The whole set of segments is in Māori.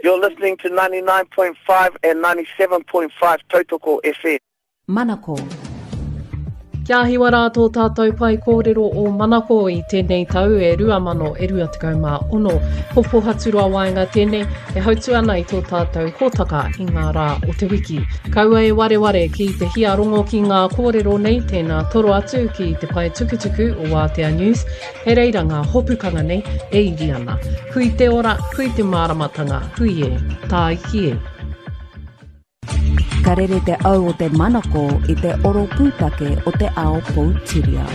You're listening to 99.5 and 97.5 Tautoko FM. Manako. Kia hiwa rātou tātou pai kōrero o Manako I tēnei tau e 2026. Hofo haturua waenga tēnei e hautu ana I tō tātou hōtaka I ngā rā o te wiki. Kaua e wareware ki te hia rongo ki ngā kōrero nei tēnā toro atu ki te pai tukutuku o Aotea News. He reira ngā hopukanga nei e iri ana. Hui te ora, hui te māramatanga, hui e, tā iki e. Ka rere te au o te Manako I te oro pūtake o te ao Poutirihau.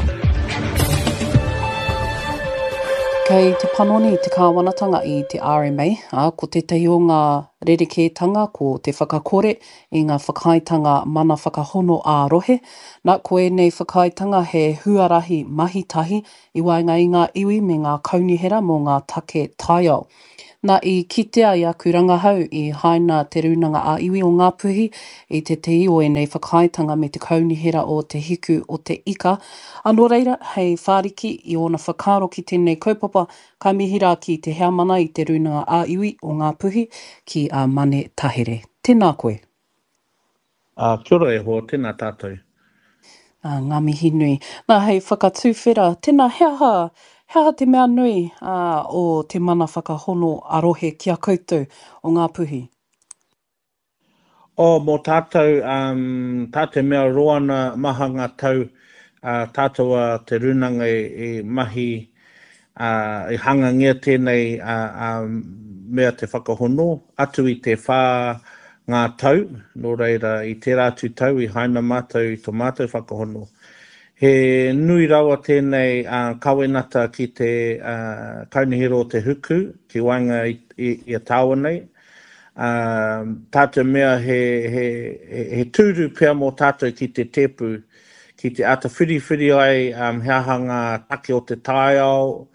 Kei te panoni te kāwanatanga I te RMA, ko te tehi o ngā rerekētanga ko te whakakore I ngā whakaitanga mana whakahono ārohe. Nā koe nei whakaitanga he huarahi mahitahi I waenga I ngā iwi me ngā kaunihera mō ngā take taiao. Nā I kitea I aku rangahau I haina te runanga a iwi o ngā puhi I te te ioi nei whakaitanga me te kaunihera o te hiku o te ika. Anō reira, hei whāriki I ona whakaro ki tēnei kaupapa ka mihira ki te hea mana I te runanga a iwi o ngā puhi ki a Mane Tahere. Tēnā koe. Kia ora e ho, tēnā tātou. Ngā mihi nui. Nā hei whakatūwhera, tēnā hea te mea nui o te mana whakahono arohe kia koutou o ngā puhi? Mō tātou, tā te mea roana maha ngā tau, tātou te runanga I mahi, I hanga ngia tēnei mea te whakahono, atu I te whā ngā tau, nō reira I te rātu tau, I haina mātou I tō mātou whakahono. He nui rawa tēnei kawenata ki te kaunihero o te huku, ki wainga I a tāua nei. Tātou mea he tūru pia mō tātou ki te tepu, ki te ata whiri ai he ahanga take o te taiao,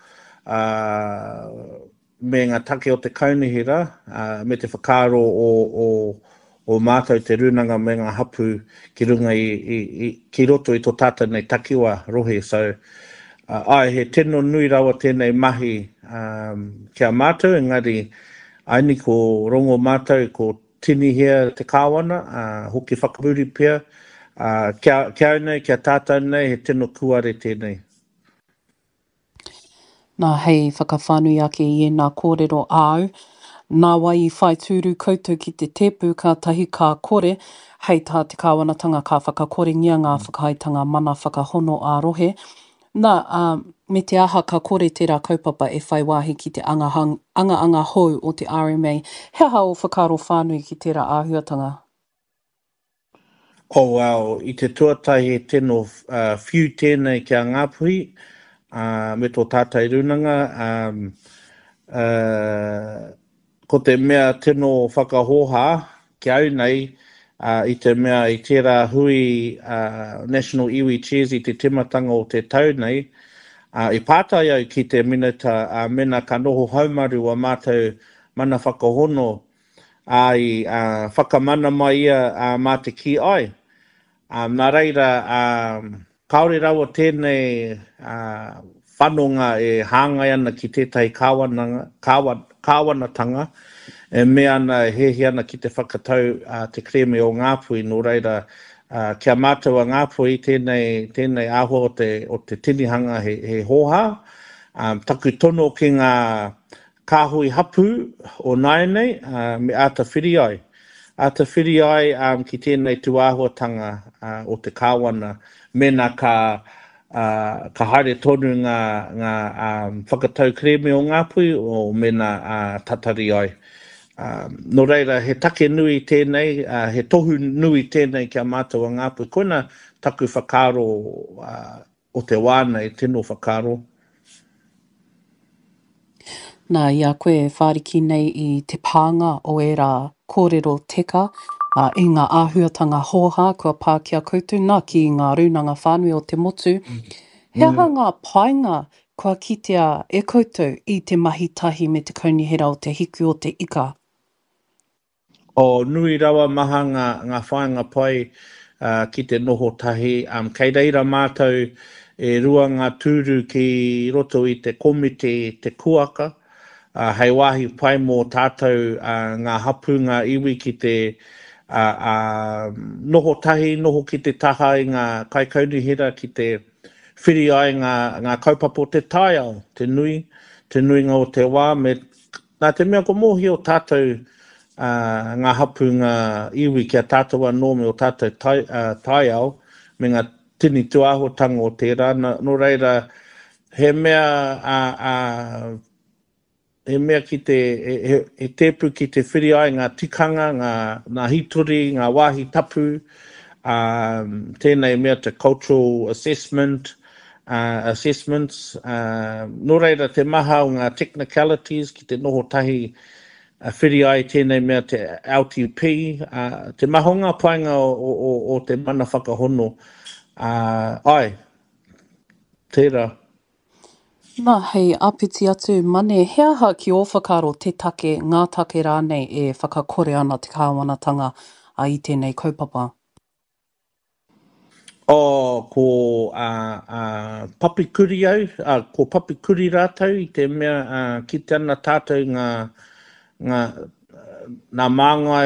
me ngā take o te kaunihera, me te whakaro o mātou te runanga me ngā hapu ki runga ki roto I tō tātou nei takiwa rohe. So, ai he tino nui rawa tēnei mahi kia mātou, engari aini ko rongo mātou ko tini hea te kāwana, hoki whakapuri pia, kia nei, kia tātou nei, he tino kuare tēnei. Nā hei whakawhanui ake I nā kōrero au, nā wai I whai tūru koutou ki te tepu ka tahi ka kore, hei tā te kāwanatanga ka whakakore ngia ngā whakaitanga mana whakahono ārohe. Nā, me te aha ka kore tērā kaupapa e whai wāhi ki te anga hou o te RMA. He aha o whakaro whānui ki tērā āhuatanga? Wow, I te tuatahi he tino whiu tēnei kia ngāpuhi, me tō tātai runanga, ko te mea tino whakahoha ki au nei I te mea I tērā hui National Iwi Chairs I te timatanga o te tau nei. I pātai au ki te minata mena ka noho haumaru a mātou mana whakahono ai whakamana mai ia mā te ki ai. Nā reira, kaore rawa tēnei whanonga e hāngai ana ki tētai kāwanatanga, e mea ana hehe ana ki te whakatau te kreme o ngāpui, nō reira kia mātou a ngāpui tēnei āhua o te tinihanga he hoha, taku tono ki ngā kāhui hapu o naenei, me ata whiri ai. Ata whiri ai ki tēnei tuāhuatanga o te kāwana, mena ka haere tonu ngā whakatau kreme o ngāpui o mena tatari ai. Nō reira, he take nui tēnei, he tohu nui tēnei kia mātou a ngāpui. Koina taku whakaro o te wānei, tino whakaro. Nā, ia koe whāriki nei I te pānga o e rā kōrero teka, I ngā āhuatanga hoha, kua pā kia koutou, nā ki ngā runanga whānui o te motu. He aha ngā painga kua kitea e koutou I te mahitahi me te kaunihera o te hiku o te ika? Nui rawa maha ngā whainga pai ki te noho tahi. Kei reira mātou e rua ngā tūru ki roto I te komite te kuaka. hei wahi pai mō tātou ngā hapu, ngā iwi ki te noho tahi, noho ki te taha i ngā kaikaunihira ki te whiri ai ngā kaupapa o te tai au, te nuinga o te wā, nā te mea ko mōhi o tātou ngā hapu, ngā iwi kia tātou anō me o tātou tai au, me ngā tini tuahotanga o tērā, no reira, he mea ki te, he tepu ki te whiri ai ngā tikanga, ngā hituri, ngā wāhi tapu, tēnei mea te cultural assessments, no reira te maha o ngā technicalities ki te noho tahi whiri ai tēnei mea te LTP, te mahonga painga o te mana whakahono, ai, tērā. Nā, hei, apiti atu mane, hea ha ki o whakaro te take, ngā take rānei e whakakore ana te kāwanatanga i tēnei kaupapa? Ko papikuri au, ko papikuri rātou i te mea ki te ana tātou ngā māngai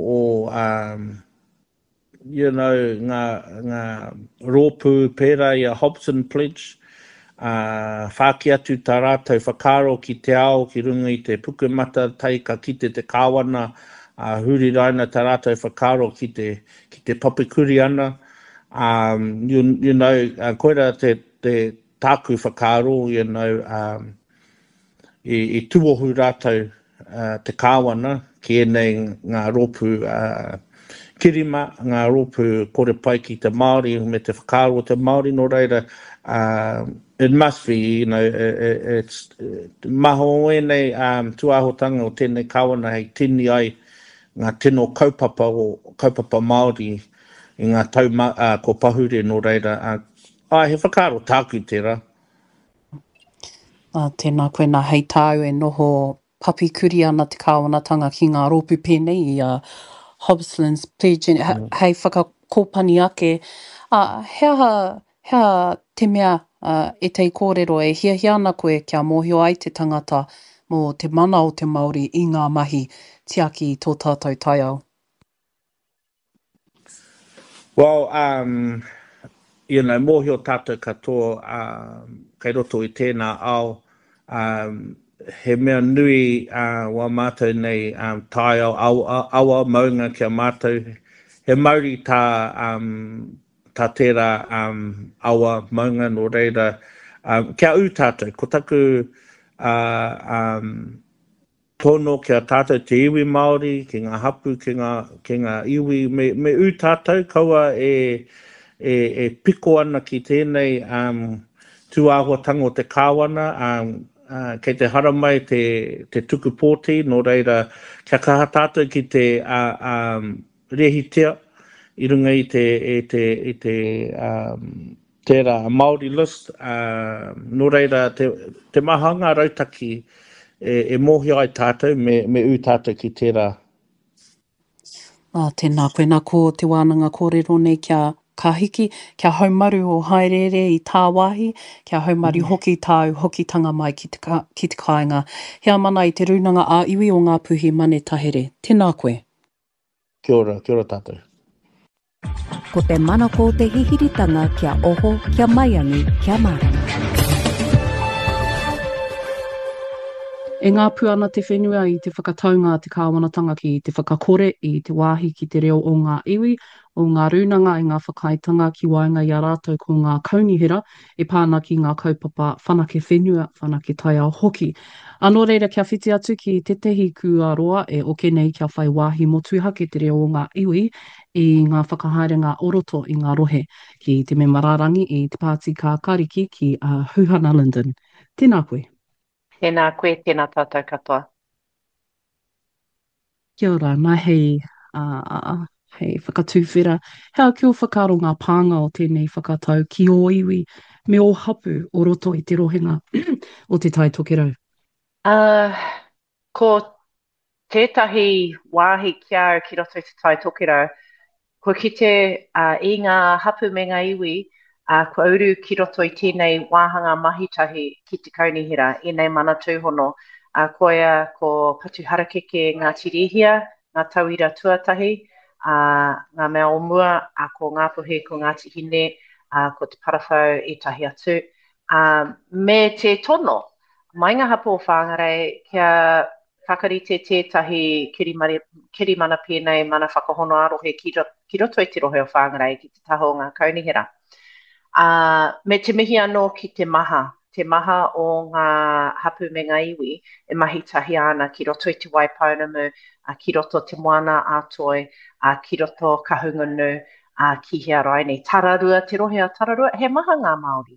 ngā rōpū pērā i a Hobson Pledge, whāki atu tā rātou whakaro ki te ao, ki runga i te pukumata, taika ki te kāwana, huri raina tā rātou whakaro ki te papikuri ana. Koera te tāku whakaro, i tuohu rātou te kāwana, ki enei ngā rōpū kirima, ngā rōpū kore pai ki te Māori, me te whakaro o te Māori, no reira, it must be, it's maho enei tuahotanga o tēnei kāwana hei tini ai ngā tino kaupapa Māori i ngā tau ko pahure no reira. He whakaro tāku tērā. Tēnā koe nā hei tāu e noho papikuri ana te kāwanatanga ki ngā rōpū pēnei i Hobson's Pledge, hei whakakōpani ake. Hea te mea e tei kōrero e hia ana koe kia mōhio ai te tangata mō te mana o te Māori i ngā mahi tiaki i tō tātou tai au? Well, mōhio tātou katoa, kei roto i tēnā ao, he mea nui wa mātou nei tai au, awa maunga kia mātou, he mauri tā tērā awa maunga no reira, kia u tātou, ko taku tono kia tātou te iwi Māori, ki ngā hapu, ki ngā iwi, me u tātou, kaua e piko ana ki tēnei tuāhuatanga o te kāwana, kei te haramai te tuku pōti, no reira, kia kaha tātou ki te rehitea, i runga i te tērā Māori list, no reira te mahanga rautaki e mōhio ai tātou me u tātou ki tērā. Tēnā koe nā ko te wānanga kōrero nei kia kahiki, kia haumaru o haerere i tā wāhi, kia haumaru hoki tāu, hoki tanga mai ki te kāinga. Hea mana i te runanga a iwi o ngā puhi mane tahere. Tēnā koe. Kia ora tātou. Ko te manako te hihiritanga kia oho, kia maiangi, kia marama. E ngā puana te whenua i te whakataunga te kāwanatanga ki te whakakore i te wāhi ki te reo o ngā iwi, o ngā runanga i ngā whakaitanga ki wainga i a rātou ko ngā kaunihira, e pāna ki ngā kaupapa whanake whenua, whanake tai ao hoki. Anō reira kia whiti atu ki te tehi kuaroa e oke nei kia whai wāhi motuha ki te reo o ngā iwi i ngā whakahaerenga oroto i ngā rohe ki te me mararangi i te pāti kā kariki ki Huhana Linden. Tēnā koe. Tēnā koe, tēnā tātou katoa. Kia ora, nā hei whakatūwhera. Hea kia whakaro ngā pānga o tēnei whakatau ki o iwi me o hapu o roto i te rohenga o te tai tokerau? Ko tētahi wāhi kia au ki roto i te tai tokerau, ko ki te i ngā hapu me ngā iwi, ko auru ki roto i tēnei wāhanga mahitahi ki te kaunihira, i nei mana tūhono, koia ko Patu Harakeke ngā tirihia, ngā tauira tuatahi, ngā mea o mua, ko ngā puhe ko ngā tihine, ko te parawhau e tahi atu. Me te tono, mai ngā hapo o whāngarei, kia whakarite tētahi kirimana pēnei mana whakahono arohe ki roto i te rohe o whāngarei ki te taho o ngā kaunihera. Me te mihi anō ki te maha o ngā hapu me ngā iwi, e mahi tahi ana ki roto i te waipaunamu, ki roto te moana ātoi, ki roto ka hungunu, ki hea raini. Tararua, te rohe a tararua, he maha ngā Māori.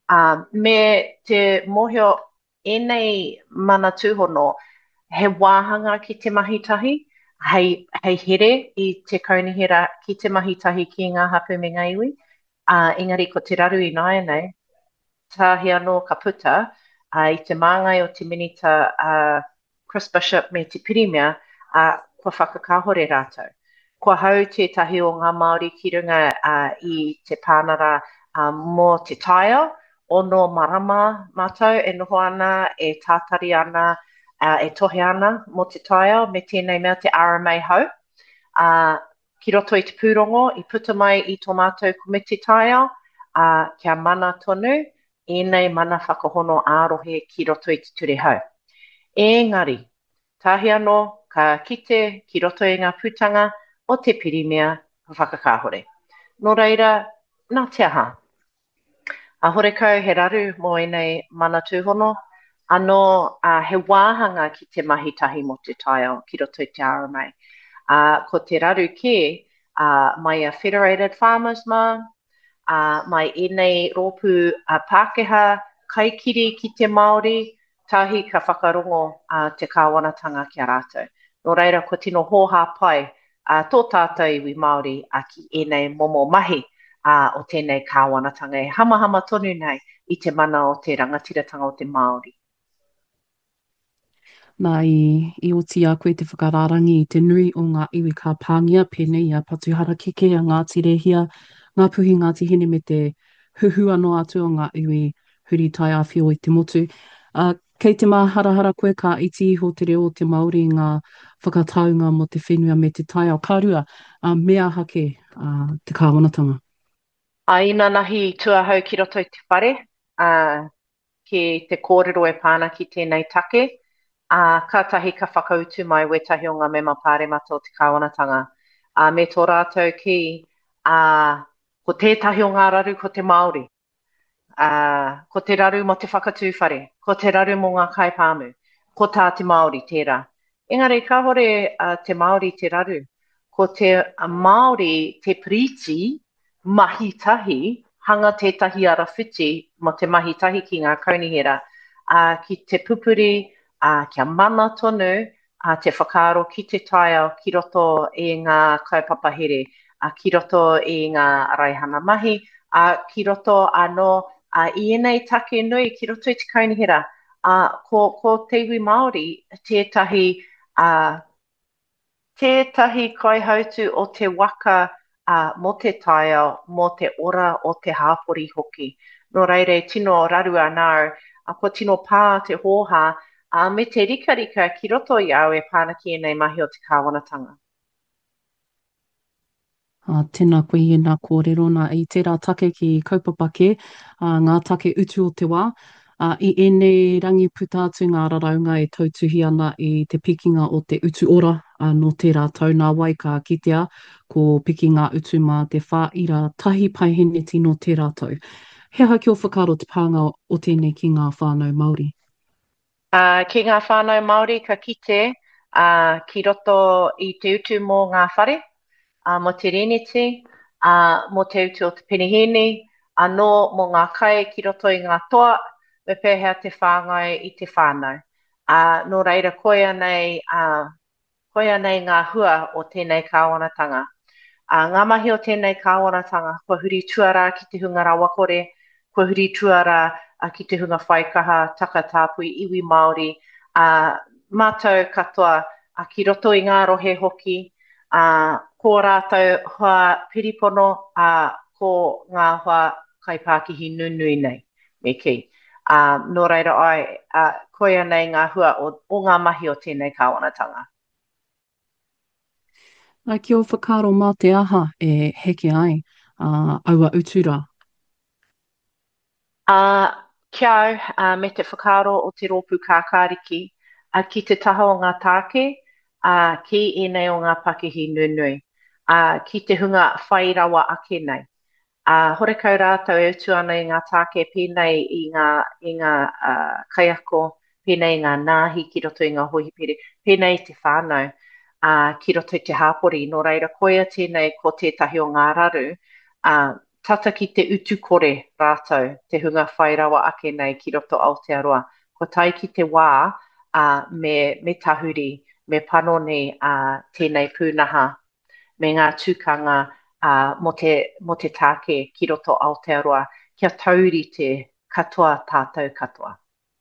Me te mohio enei mana tūhono, he wāhanga ki te mahitahi, hei here i te kaunihera ki te mahitahi ki ngā hapu me ngā iwi. Engari ko te raru i nāia nei, tahi anō ka puta, i te māngai o te minita Chris Bishop me te pirimia, kua whakakahore rātou. Kua hau tētahi o ngā Māori ki runga i te pānara mō te taia, ono marama mātou e noho ana, e tātari ana, e tohe ana mō te taia, me tēnei mea te RMA hau. Ki roto i te pūrongo, i puta mai i tō mātou komiti taia, kia mana tonu, enei mana whakahono ārohe ki roto i te ture hau. Engari, tahi anō ka kite ki roto i ngā pūtanga o te pirimia whakakahore. Nō reira, nā te aha. Horekau he raru mō enei mana tūhono, anō he wāhanga ki te mahitahi mo te taia ki roto i te RMA. Ko te raru ke, mai a Federated Farmers ma, mai enei rōpū Pākehā kaikiri ki te Māori, tahi ka whakarongo te kāwanatanga ki a rātou. Nō reira, ko tino hōhā pai tō tātou iwi Māori ki enei momo mahi o tēnei kāwanatanga e hamahama tonu nei i te mana o te rangatiratanga o te Māori. Nā i oti a koe te whakararangi i te nui o ngā iwi ka pāngia pēnei a Patu Harakeke a ngā tirehia, ngā puhi ngā tihine me te huhu anō atu o ngā iwi huri tai a whio i te motu. Kei te māharahara koe ka iti iho te reo o te Māori ngā whakataunga mo te whenua me te tai o kārua, mea hake te kāwanatanga. Ina nahi tuahau ki roto i te whare, ki te kōrero e pāna ki tēnei take, ka tahi ka whakautu mai wetahi o ngā mema pāremata o te kāwanatanga. Me tō rātou ki, ko tētahi o ngā raru ko te Māori, ko te raru mo te whakatūwhare, ko te raru mo ngā kaipāmu, ko tā te Māori tērā. Engari, ka hore te Māori te raru, ko te Māori te priti mahitahi, hanga tētahi ara whiti mo te mahitahi ki ngā kaunihera, ki te pupuri, kia mana tonu, te whakaaro ki te taia ki roto i ngā kaupapa here, ki roto i ngā raihana mahi, ki roto anō i enei take nui ki roto i te kaunihera. Ko te iwi Māori, tētahi kaihautu o te waka mo te taia, mo te ora o te hāpori hoki. Nō reire, tino raru anau, ko tino pā te hōhā, me te rika ki roto i au e pāna ki enei mahi o te kāwanatanga. Tēnā koe i nā kōrero nā i tērā take ki kaupapake, ngā take utu o te wā. I enei rangi puta atu ngā raraunga e tautuhi ana i te pikinga o te utu ora no tērā tau nā wai ka kitea ko pikinga utu mā te whāira tahi paihene tino tērā tau. Hea ki o whakaro te pānga o tēnei ki ngā whānau Māori? Ki ngā whānau Māori ka kite ki roto i te utu mō ngā whare, mo te reneti, mo te utu o te penihene, anō mō ngā kai ki roto i ngā toa, me pēhea te whāngai i te whānau. Nō reira koia nei ngā hua o tēnei kāwanatanga. Ngā mahi o tēnei kāwanatanga, kua huri tuara ki te hunga rawakore, kua huri tuara ki te hunga whaikaha, takatāpui, iwi Māori, mātou katoa ki roto i ngā rohe hoki, ko rātou hoa piripono, ko ngā hoa kaipākihi nunui nei, me ki. Nō reira ai, koia nei ngā hua o ngā mahi o tēnei kāwanatanga. Kia o whakaro mā te aha e heke ai aua utura. Kia au me te whakaro o te rōpū kākāriki, ki te taha o ngā tāke, ki ēnei o ngā pakihi nunui, ki te hunga whairawa ake nei. Hore kau rātou e utu ana i ngā tāke pēnei i ngā kaiako, pēnei i ngā nāhi, ki roto i ngā hohipere, pēnei i te whānau, ki roto i te hāpori. Nō reira koia tēnei ko tētahi o ngā raru, tata ki te utu kore rātou, te hunga whairawa ake nei ki roto Aotearoa. Ko tai ki te wā me tahuri, me panoni tēnei pūnaha, me ngā tūkanga mo te tāke ki roto Aotearoa, kia tauri te katoa tātou katoa.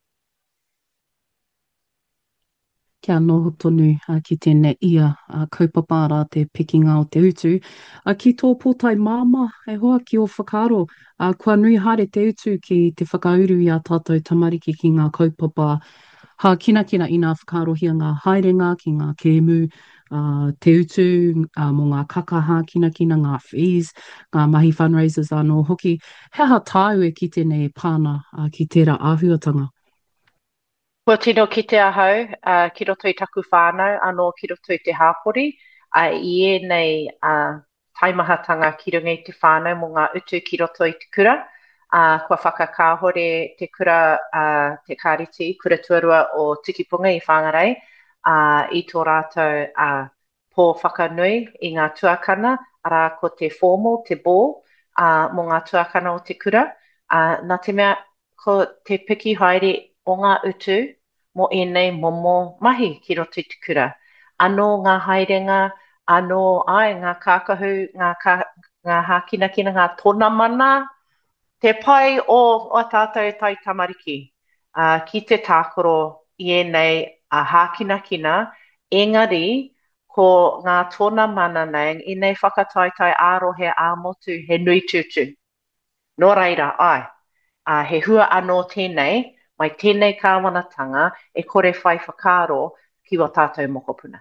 Kia noho tonu ki tēnei ia kaupapa rā te pekinga o te utu. Ki tō pōtai māma, e hoa ki o whakaro, kua nui haere te utu ki te whakauru i a tātou tamariki ki ngā kaupapa. Kina i ngā whakarohia ngā haerenga ki ngā kēmu, te utu mō ngā kakaha, kina ngā fees, ngā mahi fundraisers anō hoki. He aha tāu e ki tēnei pāna ki tērā āhuatanga? Kua tino ki te ahau, ki roto i taku whānau, anō ki roto i te hāpori, i ēnei taimahatanga ki runga i te whānau mō ngā utu ki roto i te kura. Kua whakakāhore te kura, te kāriti, kura tuarua o Tikipunga i Whangarei, i tō rātou pō whakanui i ngā tuakana, ara ko te formal, te bō, mō ngā tuakana o te kura. Nā te mea, ko te piki haere o ngā utu, mo ēnei momo mahi ki roto i te kura. Anō ngā haerenga, anō ngā kākahu, ngā hākinakina, ngā tōna mana, te pai o tātou tai tamariki. Ki te tākoro i ēnei hākinakina, engari ko ngā tōna mana nei, ēnei whakataitai ārohe āmotu he nui tūtu. Nō reira, he hua anō tēnei, mai tēnei kāwanatanga e kore whai whakaro ki o tātou mokopuna.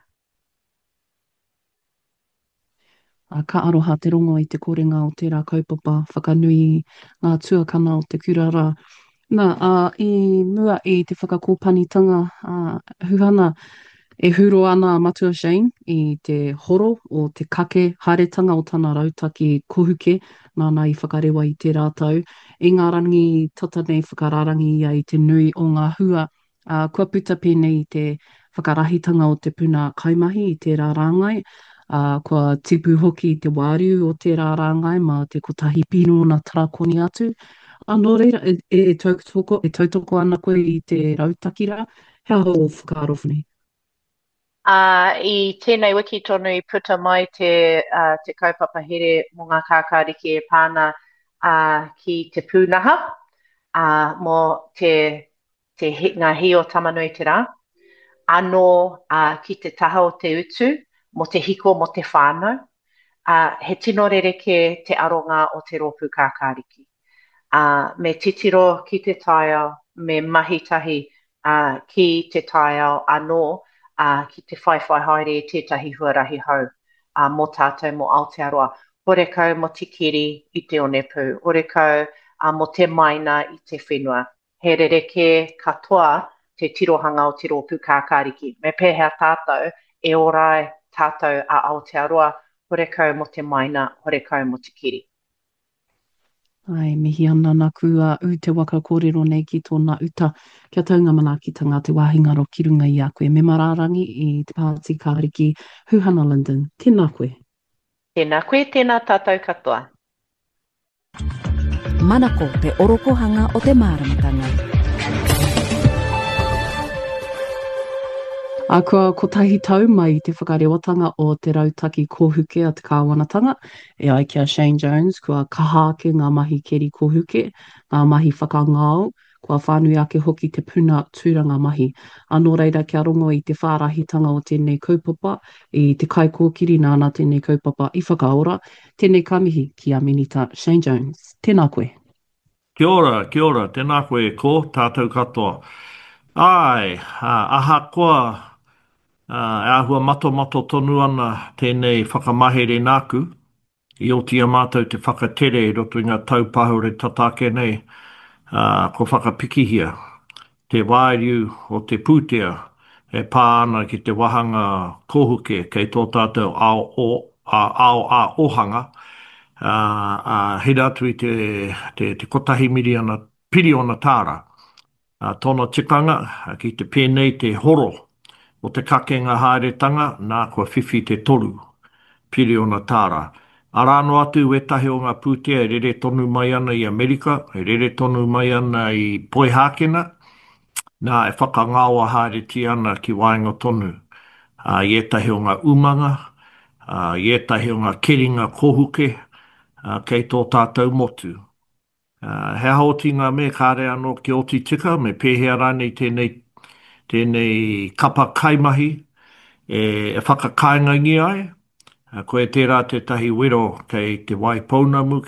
Ka aroha te rongo i te korenga o tērā kaupapa, whakanui ngā tuakana o te kurara. I mua i te whakakōpanitanga, huhana e huro ana Matua Shane i te horo o te kake haeretanga o tana rautaki kohuke, nāna i whakarewa i te rātau. I ngā rangi tata nei whakararangi ia i te nui o ngā hua, kua puta pēnei i te whakarahitanga o te puna kaimahi i tērā rāngai, kua tipu hoki i te wāriu o tērā rāngai ma te kotahi pino na tarakoni atu. Nō reira, e tautoko ana koe i te rautakira, hea ho o whakaro whanei. I tēnei wiki tonu i puta mai te kaupapa here mō ngā kākāriki e pāna ki te pūnaha, mō ngā hi o tamanui te rā, anō ki te taha o te utu, mō te hiko mō te whānau, he tino rereke te aronga o te rōpū kākāriki. Me titiro ki te taiao, me mahitahi ki te taiao anō, ki te whaiwhai haere i tētahi huarahi hau mō tātou mō Aotearoa. Hore kau mō tikiri i te onepu, hore kau mō te maina i te whenua. He rereke katoa te tirohanga o te rōpū kākāriki. Me pēhea tātou e orai tātou a Aotearoa, hore kau mō te maina, hore kau mō tikiri. Mihi ana nā kua te waka kōrero nei ki tōna uta. Kia taunga manaakitanga te wāhingaro ki runga i a koe. Me mararangi i te pāti kāriki Huhana Linden. Tēnā koe. Tēnā koe, tēnā tātou katoa. Manako te orokohanga o te māramatanga. Kua kotahi tau mai te whakarewatanga o te rautaki kōhuke a te kāwanatanga. E ai kia Shane Jones, kua kahake ngā mahi keri kōhuke, ngā mahi whakangao, kua whānui ake hoki te puna tūranga mahi. Anō reira kia rongo i te whārahitanga o tēnei kaupapa, i te kaikōkiri nāna tēnei kaupapa i whakaora, tēnei kamihi ki a Minita Shane Jones. Tēnā koe. Kia ora, tēnā koe ko, tātou katoa. Ai, aha koa, e ahua mato tonu ana tēnei whakamahere nāku, i o tia mātou te whakatere i roto i ngā taupahore tatake nei, ko whakapikihia. Te wāriu o te pūtea, e pā ana ki te wahanga kohuke kei tō tātou ao a ohanga, hira atu i te kotahi piriona tāra. Tōna tikanga ki te pēnei te horo o te kakenga haeretanga, nā kua whiwhi te toru, piriona tāra. Arano atu e tahi o ngā pūtea e rere tonu mai ana i Amerika, e rere tonu mai ana i Poihākena, nā e whakangaua haereti ana ki wainga tonu. I etahi o ngā umanga, i etahi o ngā keringa kohuke, kei tō tātou motu. He haoti ngā me kāre anō ki oti tika, me pēhea rānei tēnei kapa kaimahi e whakakainga ngi ai. Koe tērā te tahi wero kei te Waipounamu,